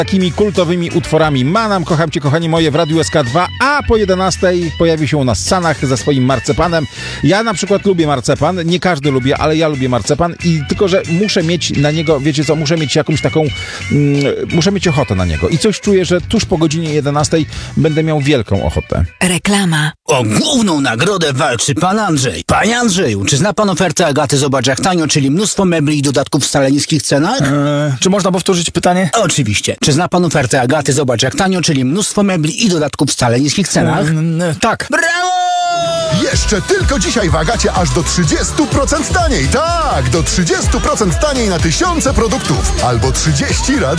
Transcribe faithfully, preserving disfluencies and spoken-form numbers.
takimi kultowymi utworami. Manam, kocham cię, kochani moje, w Radiu S K dwa, a po jedenastej pojawi się u nas Sanach ze swoim marcepanem. Ja na przykład lubię marcepan, nie każdy lubi, ale ja lubię marcepan i tylko, że muszę mieć na niego, wiecie co, muszę mieć jakąś taką, mm, muszę mieć ochotę na niego i coś czuję, że tuż po godzinie jedenastej będę miał wielką ochotę. Reklama. O główną nagrodę walczy pan Andrzej. Panie Andrzeju, czy zna pan ofertę Agaty Zobacz jak tanio, czyli mnóstwo mebli i dodatków w wcale niskich cenach? Eee, czy można powtórzyć pytanie? Oczywiście. Czy zna pan ofertę Agaty Zobacz jak tanio, czyli mnóstwo mebli i dodatków w wcale niskich cenach? Eee, tak. Brawo! Jeszcze tylko dzisiaj w Agacie aż do trzydzieści procent taniej. Tak, do trzydzieści procent taniej na tysiące produktów. Albo trzydzieści rat